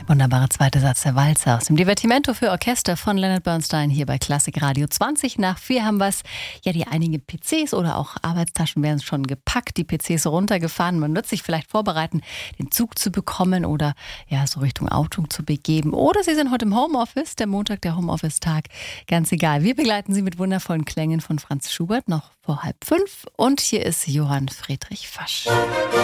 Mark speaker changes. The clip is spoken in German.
Speaker 1: Der wunderbare zweite Satz der Walzer aus dem Divertimento für Orchester von Leonard Bernstein hier bei Klassik Radio. 20 nach 4 haben wir es. Ja, die einigen PCs oder auch Arbeitstaschen werden schon gepackt, die PCs runtergefahren. Man wird sich vielleicht vorbereiten, den Zug zu bekommen oder ja, so Richtung Auto zu begeben. Oder Sie sind heute im Homeoffice, der Montag, der Homeoffice-Tag. Ganz egal. Wir begleiten Sie mit wundervollen Klängen von Franz Schubert noch vor 4:30. Und hier ist Johann Friedrich Fasch.